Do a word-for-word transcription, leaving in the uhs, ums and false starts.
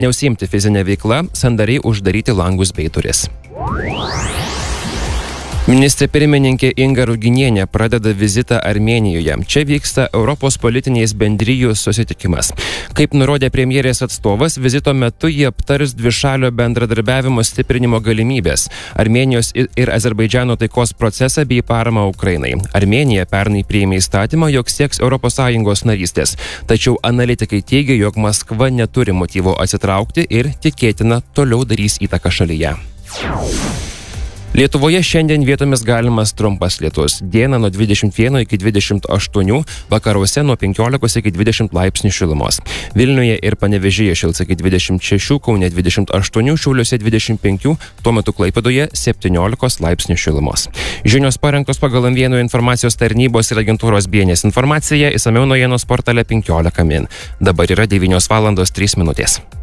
neužsiimti fizinę veiklą, sandariai uždaryti langus bei duris. Ministrė pirmininkė Inga Ruginienė pradeda vizitą Armėnijoje. Čia vyksta Europos politinės bendrijų susitikimas. Kaip nurodė premjerės atstovas, vizito metu jie aptars dvišalio bendradarbiavimo stiprinimo galimybės, Armėnijos ir Azerbaidžano taikos procesą bei paramą Ukrainai. Armėnija pernai priėmė įstatymą, jog sieks Europos Sąjungos narystės. Tačiau analitikai teigia, jog Maskva neturi motyvo atsitraukti ir tikėtina toliau darys įtaką šalyje. Lietuvoje šiandien vietomis galimas trumpas lietus. Dieną nuo dvidešimt vieno iki dvidešimt aštuonių, vakaruose nuo penkiolikos iki dvidešimt laipsnių šilumos. Vilniuje ir Panevėžyje šils iki dvidešimt šešių, Kaune dvidešimt aštuonių, Šiauliuose dvidešimt penkių, tuo metu Klaipėdoje septyniolikos laipsnių šilumos. Žinios parengtos pagal M vienas informacijos tarnybos ir agentūros B N S informaciją, išsamiau naujienos portale penkiolika min. Dabar yra devynios valandos trys minutės.